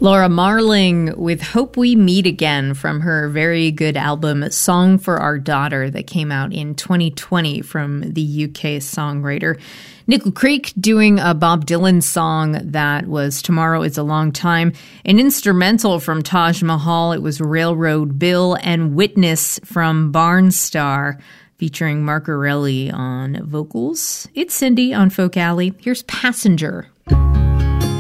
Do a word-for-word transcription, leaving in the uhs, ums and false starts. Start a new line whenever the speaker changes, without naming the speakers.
Laura Marling with Hope We Meet Again from her very good album Song for Our Daughter that came out in twenty twenty from the U K songwriter. Nickel Creek doing a Bob Dylan song that was Tomorrow is a Long Time. An instrumental from Taj Mahal, it was Railroad Bill, and Witness from Barnstar featuring Mark Arelli on vocals. It's Cindy on Folk Alley. Here's Passenger.